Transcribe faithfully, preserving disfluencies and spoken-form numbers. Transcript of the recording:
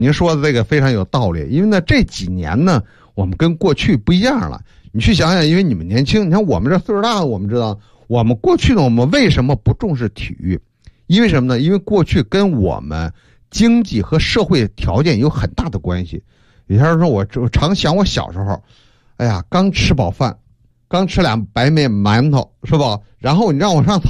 您说的这个非常有道理，因为呢这几年呢我们跟过去不一样了。你去想想，因为你们年轻，你看我们这岁数大了，我们知道我们过去呢我们为什么不重视体育？因为什么呢？因为过去跟我们经济和社会条件有很大的关系。有些人说，我我常想我小时候，哎呀，刚吃饱饭，刚吃俩白面馒头，是吧？然后你让我上